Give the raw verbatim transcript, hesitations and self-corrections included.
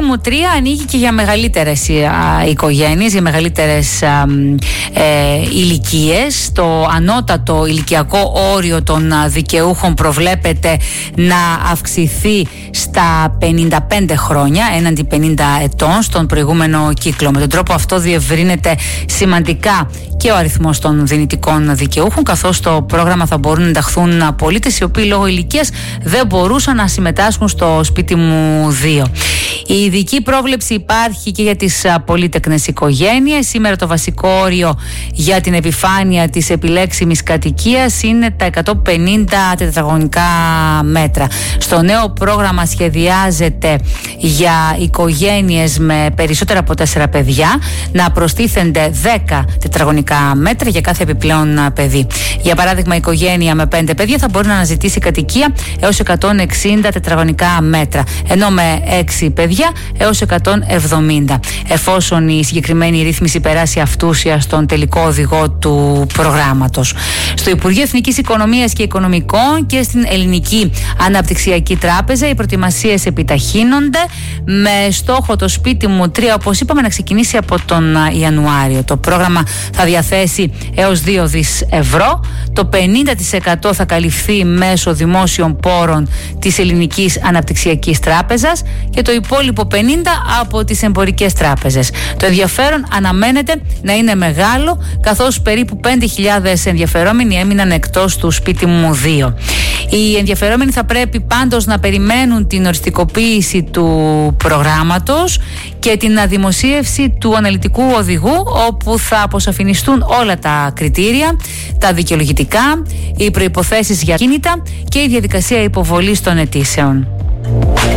μου τρία ανοίγει και για μεγαλύτερες οικογένειες, για μεγαλύτερες α, ε, ηλικίες. Το ανώτατο ηλικιακό όριο των δικαιούχων προβλέπεται να αυξηθεί στα πενήντα πέντε χρόνια έναντι πενήντα ετών στον προηγούμενο κύκλο. Με τον τρόπο αυτό διευρύνεται σημαντικά και ο αριθμός των δυνητικών δικαιούχων, καθώς στο πρόγραμμα θα μπορούν να ενταχθούν πολίτες οι οποίοι λόγω ηλικίας δεν μπορούσαν να συμμετάσχουν στο σπίτι μου δύο. Η ειδική πρόβλεψη υπάρχει και για τις πολύτεκνες οικογένειες. Σήμερα το βασικό όριο για την επιφάνεια της επιλέξιμης κατοικίας είναι τα εκατόν πενήντα τετραγωνικά μέτρα. Στο νέο πρόγραμμα σχεδιάζεται για οικογένειες με περισσότερα από τέσσερα παιδιά να προστίθενται δέκα τετραγωνικά μέτρα για κάθε επιπλέον παιδί. Για παράδειγμα, η οικογένεια με πέντε παιδιά θα μπορεί να αναζητήσει κατοικία έως εκατόν εξήντα τετραγωνικά μέτρα, ενώ με έξι παιδιά έως εκατόν εβδομήντα, εφόσον η συγκεκριμένη ρύθμιση περάσει αυτούσια στον τελικό οδηγό του προγράμματος. Στο Υπουργείο Εθνικής Οικονομίας και Οικονομικών και στην Ελληνική Αναπτυξιακή Τράπεζα οι προετοιμασίες επιταχύνονται με στόχο το σπίτι μου τρία, όπως είπαμε, να ξεκινήσει από τον Ιανουάριο. Το πρόγραμμα θα διαθέσει έως δύο δις ευρώ. Το πενήντα τοις εκατό θα καλυφθεί μέσω δημόσιων πόρων της Ελληνικής Αναπτυξιακής Τράπεζας και το υπόλοιπο πενήντα τοις εκατό από τις εμπορικές τράπεζες. Το ενδιαφέρον αναμένεται να είναι μεγάλο, καθώς περίπου πέντε χιλιάδες ενδιαφερόμενοι έμειναν εκτός του σπίτι μου δύο. Οι ενδιαφερόμενοι θα πρέπει πάντως να περιμένουν την οριστικοποίηση του προγράμματος και την δημοσίευση του αναλυτικού οδηγού, όπου θα αποσαφινιστούν όλα τα κριτήρια, τα δικαιολογητικά, οι προϋποθέσεις για κίνητα και η διαδικασία υποβολής των αιτήσεων.